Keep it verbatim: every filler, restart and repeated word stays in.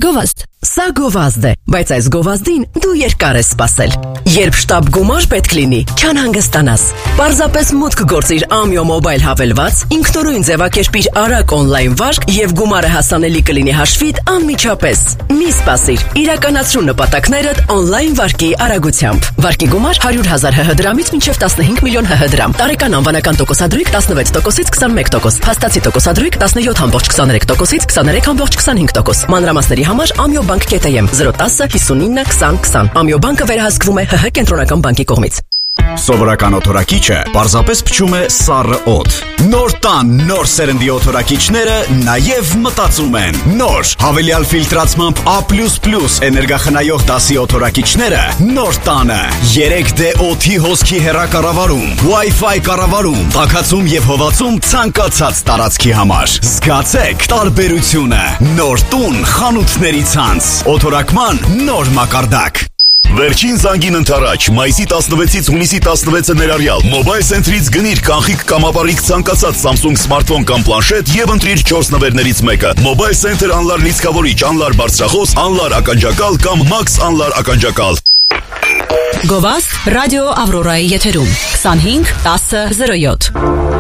Գովազդ։ Սա գովազդ է, բայց այս գովազդին դու երկար ես սպասել։ Երբ շտապ գումար պետք լինի, չան հանգստանաս։ Պարզապես մուտք գործիր Amio Mobile հավելված, ինքնուրույն ձևակերպիր արագ օնլայն վարկ եւ գումարը հասանելի կլինի հաշվիդ անմիջապես։ Մի սպասիր, իրականացրու նպատակներդ օնլայն վարկի արագությամբ։ Վարկի գումար հարյուր հազար հ հ դրամից մինչև տասնհինգ միլիոն հ հ դրամ։ Տարեկան անվանական տոկոսադրույք տասնվեց տոկոսից քսանմեկ տոկոս։ Փաստացի տոկոսադրույք տասնյոթ կόμμα քսաներեք տոկոսից քսաներեք կόμма քսանհինգ տոկոս։ Մանրամասների համար Amio Bank կետեմ զրո տասը հիսունինը քսան քսան։ Amio Bank-ը վերահսկվում է Հ Հ կենտրոնական բանկի կողմից։ Սովորական օթորակիչը պարզապես փչում է սառը օդ։ Նոր տան նոր սերնդի օթորակիչները նաև մտածում են։ Նոր հավելյալ ֆիլտրացմամբ A plus plus էներգախնայող դասի օթորակիչները նոր տանը երեք դե օդի հոսքի հեռակառավարում, Wi-Fi կառավարում, տաքացում եւ հովացում ցանկացած տարածքի համար։ Զգացեք տարբերությունը։ Նոր տուն խանութների ցանց։ Օթորակման նոր մակարդակ։ Վերջին զանգին ընթരാճ, մայիսի տասնվեցից հունիսի տասնվեցը ներառյալ Mobile Center-ից գնիր կանխիկ կամ ապառիկ ցանկացած Samsung սմարթֆոն կամ պլանշետ եւ ընտրիր չորս նվերներից մեկը։ Mobile Center անլար լիցքավորիչ, անլար բարձրախոս, անլար ականջակալ կամ Max անլար ականջակալ։ Գովազդ ռադիո Ավրորայի եթերում քսանհինգ տասը զրո յոթ։